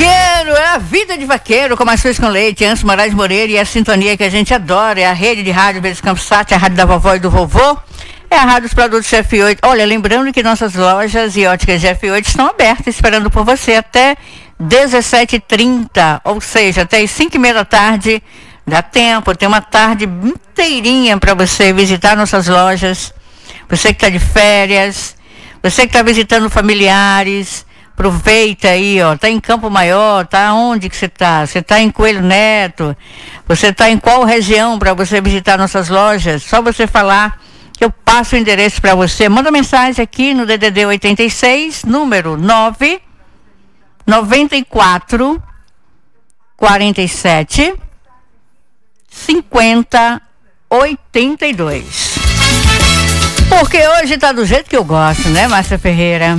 Vaqueiro, é a vida de vaqueiro, com maçãs com leite, Anso Moraes Moreira, e a sintonia que a gente adora, é a rede de rádio Verdes Campos Sat, a rádio da vovó e do vovô, é a rádio dos produtos F8. Olha, lembrando que nossas lojas e óticas de F8 estão abertas, esperando por você até 17h30, ou seja, até as 5h30 da tarde, dá tempo, tem uma tarde inteirinha para você visitar nossas lojas, você que está de férias, você que está visitando familiares. Aproveita aí, ó, tá em Campo Maior, tá onde que você tá? Você tá em Coelho Neto? Você tá em qual região para você visitar nossas lojas? Só você falar que eu passo o endereço para você. Manda mensagem aqui no DDD 86, número 994 47 50 82. Porque hoje tá do jeito que eu gosto, né, Márcia Ferreira?